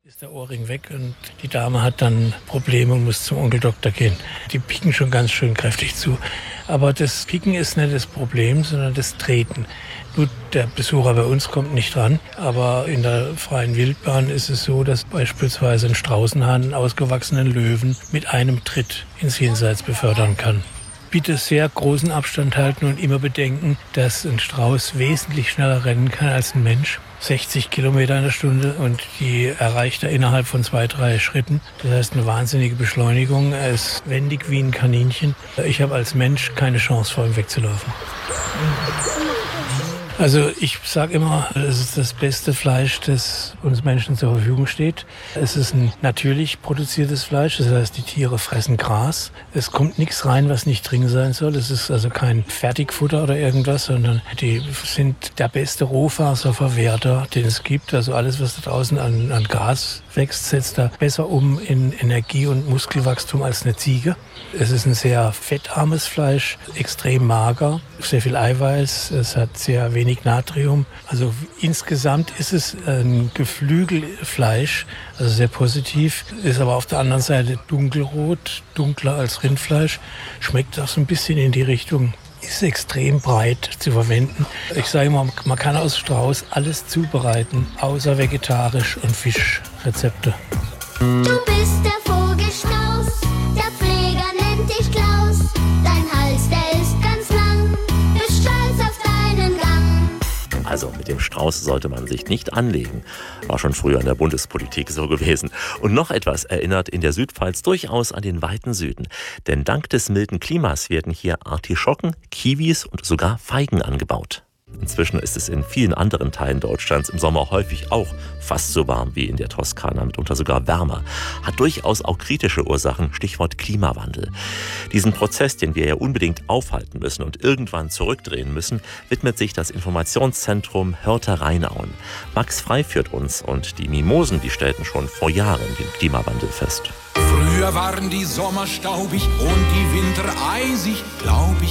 Ist der Ohrring weg und die Dame hat dann Probleme und muss zum Onkeldoktor gehen. Die pieken schon ganz schön kräftig zu. Aber das Pieken ist nicht das Problem, sondern das Treten. Nur der Besucher bei uns kommt nicht dran, aber in der freien Wildbahn ist es so, dass beispielsweise ein Straußenhahn einen ausgewachsenen Löwen mit einem Tritt ins Jenseits befördern kann. Bitte sehr großen Abstand halten und immer bedenken, dass ein Strauß wesentlich schneller rennen kann als ein Mensch. 60 Kilometer in der Stunde und die erreicht er innerhalb von 2-3 Schritten. Das heißt eine wahnsinnige Beschleunigung. Er ist wendig wie ein Kaninchen. Ich habe als Mensch keine Chance, vor ihm wegzulaufen. Also ich sage immer, es ist das beste Fleisch, das uns Menschen zur Verfügung steht. Es ist ein natürlich produziertes Fleisch, das heißt, die Tiere fressen Gras. Es kommt nichts rein, was nicht drin sein soll. Es ist also kein Fertigfutter oder irgendwas, sondern die sind der beste Rohfaserverwerter, den es gibt. Also alles, was da draußen an Gras wächst, setzt da besser um in Energie und Muskelwachstum als eine Ziege. Es ist ein sehr fettarmes Fleisch, extrem mager, sehr viel Eiweiß, es hat sehr wenig Natrium. Also insgesamt ist es ein Geflügelfleisch, also sehr positiv, ist aber auf der anderen Seite dunkelrot, dunkler als Rindfleisch, schmeckt auch so ein bisschen in die Richtung, ist extrem breit zu verwenden. Ich sage immer, man kann aus Strauß alles zubereiten, außer vegetarisch und Fischrezepte. Du bist der Vogelstrauß, der Pfleger nennt dich Klaus. Dein Hals, der ist ganz lang, bist stolz auf deinen Gang. Also mit dem Strauß sollte man sich nicht anlegen. War schon früher in der Bundespolitik so gewesen. Und noch etwas erinnert in der Südpfalz durchaus an den weiten Süden. Denn dank des milden Klimas werden hier Artischocken, Kiwis und sogar Feigen angebaut. Inzwischen ist es in vielen anderen Teilen Deutschlands im Sommer häufig auch fast so warm wie in der Toskana, mitunter sogar wärmer. Hat durchaus auch kritische Ursachen, Stichwort Klimawandel. Diesen Prozess, den wir ja unbedingt aufhalten müssen und irgendwann zurückdrehen müssen, widmet sich das Informationszentrum Hörter Rheinauen. Max Frei führt uns und die Mimosen, die stellten schon vor Jahren den Klimawandel fest. Früher waren die Sommer staubig und die Winter eisig, glaub ich.